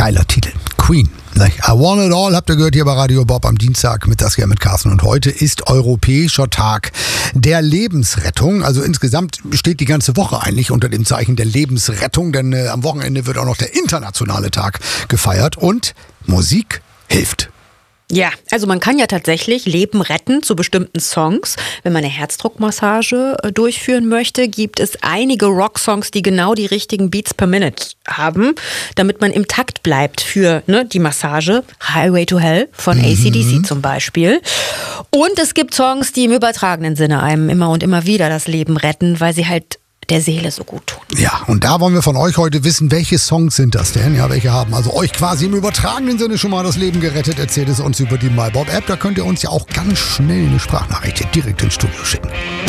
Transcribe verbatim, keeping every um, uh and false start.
Geiler Titel. Queen. I Want It All habt ihr gehört hier bei Radio Bob am Dienstag mit Das hier mit Carsten. Und heute ist Europäischer Tag der Lebensrettung. Also insgesamt steht die ganze Woche eigentlich unter dem Zeichen der Lebensrettung, denn äh, am Wochenende wird auch noch der internationale Tag gefeiert und Musik hilft. Ja, also man kann ja tatsächlich Leben retten zu bestimmten Songs. Wenn man eine Herzdruckmassage äh, durchführen möchte, gibt es einige Rocksongs, die genau die richtigen Beats per Minute haben, damit man im Takt bleibt für ne, die Massage. Highway to Hell von A C D C zum Beispiel. Und es gibt Songs, die im übertragenen Sinne einem immer und immer wieder das Leben retten, weil sie halt der Seele so gut tun. Ja, und da wollen wir von euch heute wissen, welche Songs sind das denn? Ja, welche haben also euch quasi im übertragenen Sinne schon mal das Leben gerettet? Erzählt es uns über die MyBob-App. Da könnt ihr uns ja auch ganz schnell eine Sprachnachricht direkt ins Studio schicken.